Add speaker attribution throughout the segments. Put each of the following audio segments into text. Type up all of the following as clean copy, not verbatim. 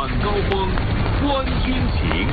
Speaker 1: 晚高峰，观军情。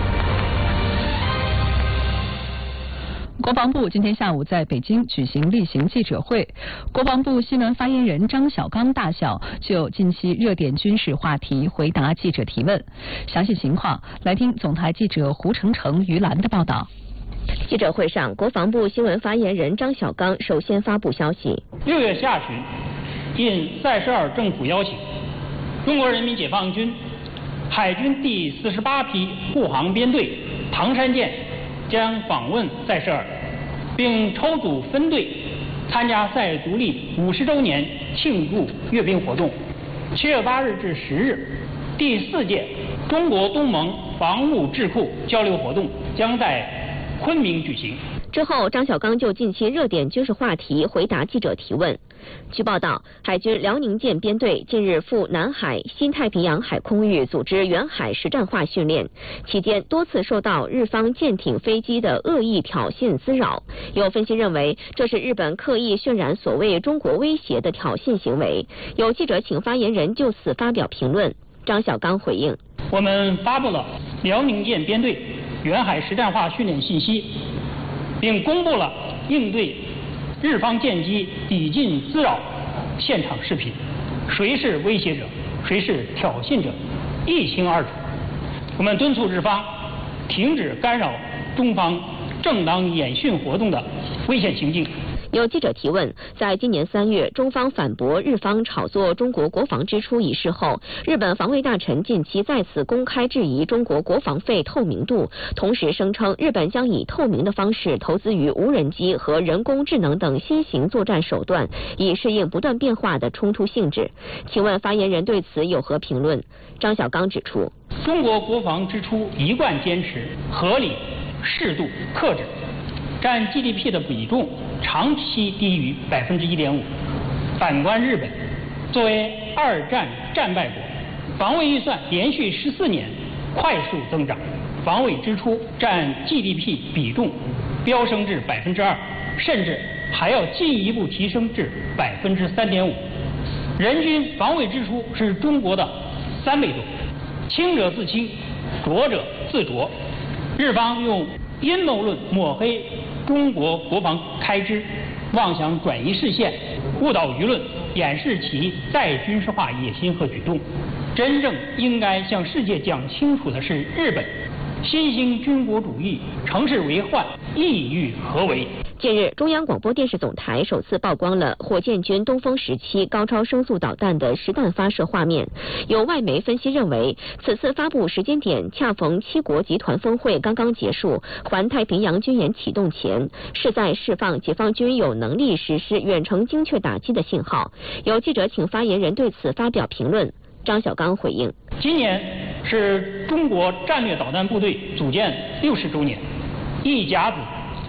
Speaker 2: 国防部今天下午在北京举行例行记者会，国防部新闻发言人张小刚大校就近期热点军事话题回答记者提问。详细情况来听总台记者胡成成、于兰的报道。
Speaker 3: 记者会上，国防部新闻发言人张小刚首先发布消息
Speaker 4: ：6月下旬，应塞舌尔政府邀请，中国人民解放军海军第48批护航编队唐山舰将访问塞舌尔，并抽组分队参加塞独立50周年庆祝阅兵活动。7月8日至10日，第4届中国东盟防务智库交流活动将在昆明举行。
Speaker 3: 之后，张小刚就近期热点军事话题回答记者提问。据报道，海军辽宁舰编队近日赴南海、新太平洋海空域组织远海实战化训练，期间多次受到日方舰艇、飞机的恶意挑衅滋扰。有分析认为，这是日本刻意渲染所谓中国威胁的挑衅行为。有记者请发言人就此发表评论。张小刚回应：
Speaker 4: 我们发布了辽宁舰编队远海实战化训练信息，并公布了应对日方舰机抵近滋扰现场视频，谁是威胁者，谁是挑衅者，一清二楚。我们敦促日方停止干扰中方正当演训活动的危险行径。
Speaker 3: 有记者提问，在今年3月，中方反驳日方炒作中国国防支出一事后，日本防卫大臣近期再次公开质疑中国国防费透明度，同时声称日本将以透明的方式投资于无人机和人工智能等新型作战手段，以适应不断变化的冲突性质。请问发言人对此有何评论？张小刚指出，
Speaker 4: 中国国防支出一贯坚持合理、适度、克制，占 GDP 的比重长期低于1.5%。反观日本，作为2战战败国，防卫预算连续14年快速增长，防卫支出占 GDP 比重飙升至2%，甚至还要进一步提升至3.5%。人均防卫支出是中国的3倍多，清者自清，浊者自浊。日方用阴谋论抹黑中国国防开支，妄想转移视线，误导舆论，掩饰其再军事化野心和举动。真正应该向世界讲清楚的是，日本新兴军国主义乘势为患，意欲何为？
Speaker 3: 近日，中央广播电视总台首次曝光了火箭军东风17高超声速导弹的实弹发射画面。有外媒分析认为，此次发布时间点恰逢7国集团峰会刚刚结束，环太平洋军演启动前，是在释放解放军有能力实施远程精确打击的信号。有记者请发言人对此发表评论。张小刚回应：
Speaker 4: 今年是中国战略导弹部队组建60周年，一甲子